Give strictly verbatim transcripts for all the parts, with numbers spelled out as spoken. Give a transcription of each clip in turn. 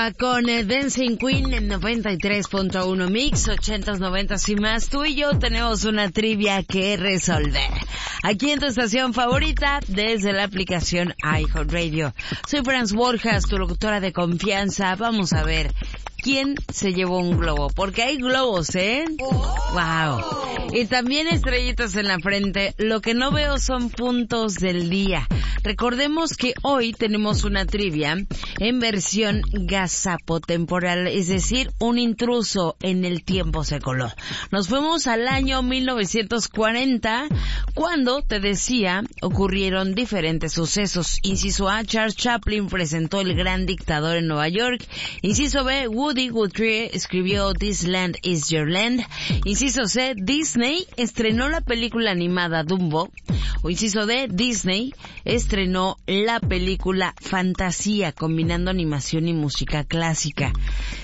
Con el Dancing Queen en noventa y tres punto uno Mix, ochentas, noventas y más. Tú y yo tenemos una trivia que resolver. Aquí en tu estación favorita, desde la aplicación iHeartRadio. Soy Franz Borjas, tu locutora de confianza. Vamos a ver quién se llevó un globo. Porque hay globos, ¿eh? ¡Wow! Y también estrellitas en la frente. Lo que no veo son puntos del día. Recordemos que hoy tenemos una trivia en versión gazapotemporal, es decir, un intruso en el tiempo se coló. Nos fuimos al año mil novecientos cuarenta, cuando, te decía, ocurrieron diferentes sucesos. Inciso A, Charles Chaplin presentó El Gran Dictador en Nueva York. Inciso B, Woody Guthrie escribió This Land Is Your Land. Inciso C, Disney estrenó la película animada Dumbo. O inciso D, Disney estrenó la película Fantasía, combinando animación y música clásica.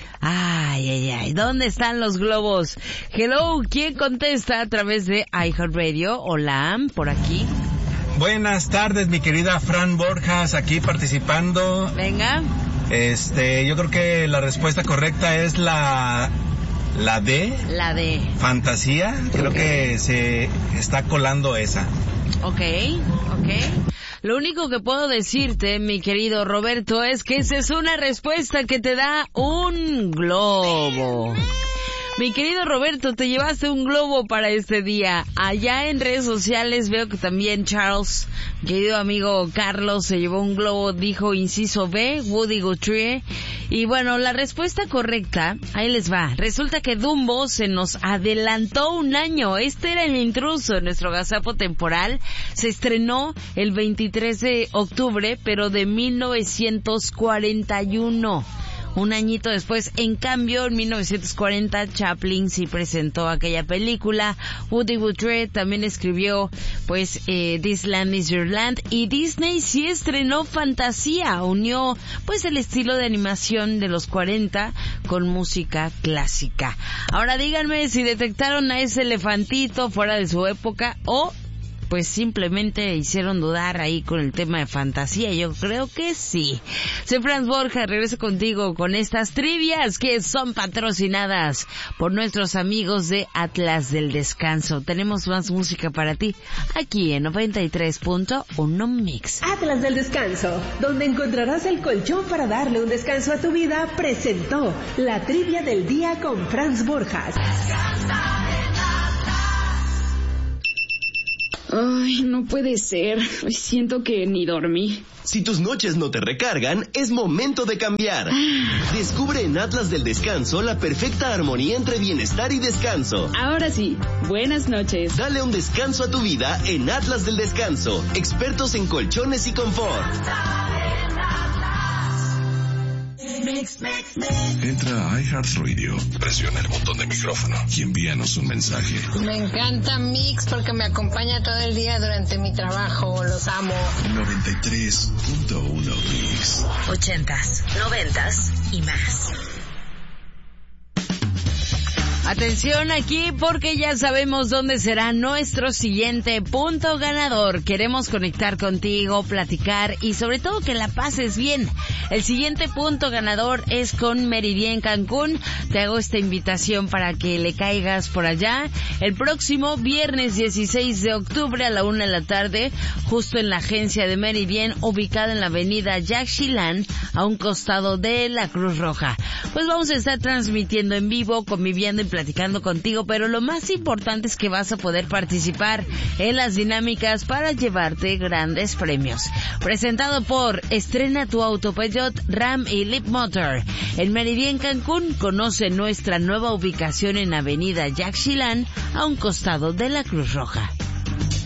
Ay, ay, ay, ¿dónde están los globos? Hello, ¿quién contesta a través de iHeartRadio? Hola, por aquí. Buenas tardes, mi querida Fran Borjas, aquí participando. Venga. Este, yo creo que la respuesta correcta es la... La D. La D. Fantasía. Creo okay. que se está colando esa. Ok, ok. Lo único que puedo decirte, mi querido Roberto, es que esa es una respuesta que te da un globo. Mi querido Roberto, te llevaste un globo para este día. Allá en redes sociales veo que también Charles, querido amigo Carlos, se llevó un globo, dijo inciso B, Woody Guthrie. Y bueno, la respuesta correcta, ahí les va. Resulta que Dumbo se nos adelantó un año. Este era El Intruso, en nuestro gazapo temporal. Se estrenó el veintitrés de octubre, pero de mil novecientos cuarenta y uno. Un añito después, en cambio, en mil novecientos cuarenta, Chaplin sí presentó aquella película. Woody Guthrie también escribió, pues, eh, This Land Is Your Land. Y Disney sí estrenó Fantasía. Unió, pues, el estilo de animación de los cuarenta con música clásica. Ahora díganme si detectaron a ese elefantito fuera de su época o... pues simplemente hicieron dudar ahí con el tema de fantasía. Yo creo que sí. Soy Franz Borja, regreso contigo con estas trivias que son patrocinadas por nuestros amigos de Atlas del Descanso. Tenemos más música para ti aquí en noventa y tres punto uno Mix. Atlas del Descanso, donde encontrarás el colchón para darle un descanso a tu vida, presentó la trivia del día con Franz Borjas. Ay, no puede ser. Siento que ni dormí. Si tus noches no te recargan, es momento de cambiar. Descubre en Atlas del Descanso la perfecta armonía entre bienestar y descanso. Ahora sí, buenas noches. Dale un descanso a tu vida en Atlas del Descanso. Expertos en colchones y confort. Mix, mix, mix. Entra a iHeartRadio, presiona el botón de micrófono y envíanos un mensaje. Me encanta Mix porque me acompaña todo el día durante mi trabajo. Los amo. noventa y tres punto uno Mix. Ochentas, noventas y más. Atención aquí porque ya sabemos dónde será nuestro siguiente punto ganador. Queremos conectar contigo, platicar y sobre todo que la pases bien. El siguiente punto ganador es con Meridian Cancún. Te hago esta invitación para que le caigas por allá el próximo viernes dieciséis de octubre a la una de la tarde, justo en la agencia de Meridian, ubicada en la avenida Yaxchilán, a un costado de la Cruz Roja. Pues vamos a estar transmitiendo en vivo, conviviendo y platicando contigo, pero lo más importante es que vas a poder participar en las dinámicas para llevarte grandes premios. Presentado por Estrena tu auto Peugeot, Ram y Leap Motor. En Meridian Cancún, conoce nuestra nueva ubicación en avenida Yaxchilán, a un costado de la Cruz Roja.